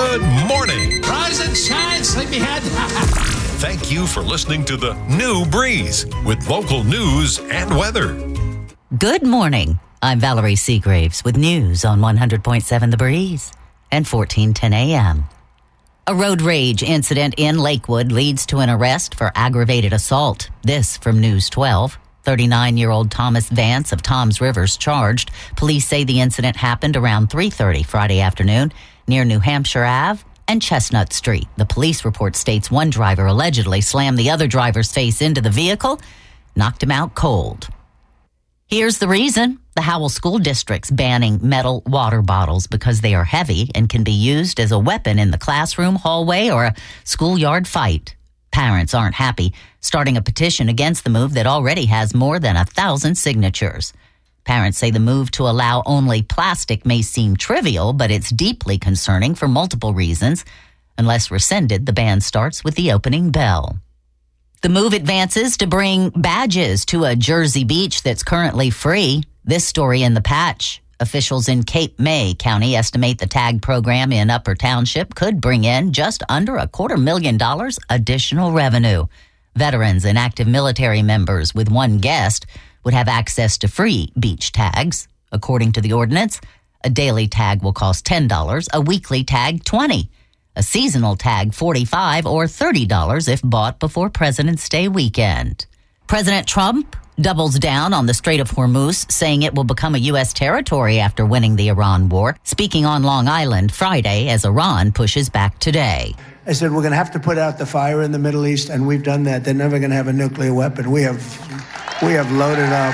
Good morning. Rise and shine, sleepyhead. Thank you for listening to the New Breeze with local news and weather. Good morning. I'm Valerie Seagraves with news on 100.7 The Breeze and 1410 AM. A road rage incident in Lakewood leads to an arrest for aggravated assault. This from News 12. 39-year-old Thomas Vance of Toms Rivers charged. Police say the incident happened around 3:30 Friday afternoon near New Hampshire Ave and Chestnut Street. The police report states one driver allegedly slammed the other driver's face into the vehicle, knocked him out cold. Here's the reason. The Howell School District's banning metal water bottles because they are heavy and can be used as a weapon in the classroom, hallway, or a schoolyard fight. Parents aren't happy, starting a petition against the move that already has more than 1,000 signatures. Parents say the move to allow only plastic may seem trivial, but it's deeply concerning for multiple reasons. Unless rescinded, the ban starts with the opening bell. The move advances to bring badges to a Jersey beach that's currently free. This story in The Patch. Officials in Cape May County estimate the tag program in Upper Township could bring in just under $250,000 additional revenue. Veterans and active military members with one guest would have access to free beach tags. According to the ordinance, a daily tag will cost $10, a weekly tag $20, a seasonal tag $45 or $30 if bought before President's Day weekend. President Trump doubles down on the Strait of Hormuz, saying it will become a U.S. territory after winning the Iran war, speaking on Long Island Friday as Iran pushes back today. I said, we're going to have to put out the fire in the Middle East, and we've done that. They're never going to have a nuclear weapon. We have loaded up.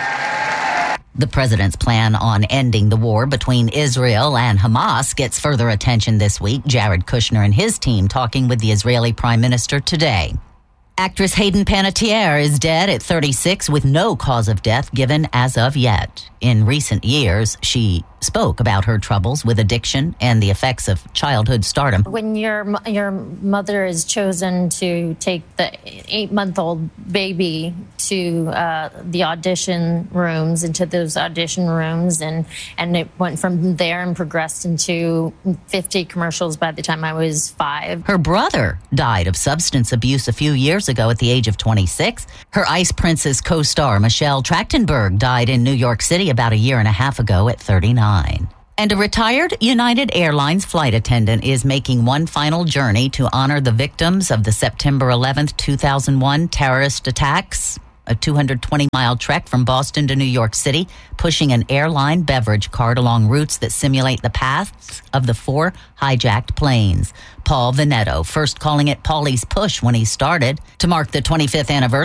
The president's plan on ending the war between Israel and Hamas gets further attention this week. Jared Kushner and his team talking with the Israeli Prime Minister today. Actress Hayden Panettiere is dead at 36 with no cause of death given as of yet. In recent years, she spoke about her troubles with addiction and the effects of childhood stardom. When your mother is chosen to take the 8-month-old baby to the audition rooms, into those audition rooms, and it went from there and progressed into 50 commercials by the time I was 5. Her brother died of substance abuse a few years ago at the age of 26. Her Ice Princess co-star Michelle Trachtenberg died in New York City about a year and a half ago at 39. And a retired United Airlines flight attendant is making one final journey to honor the victims of the September 11th, 2001 terrorist attacks. A 220-mile trek from Boston to New York City, pushing an airline beverage cart along routes that simulate the paths of the 4 hijacked planes. Paul Veneto, first calling it Paulie's Push when he started. To mark the 25th anniversary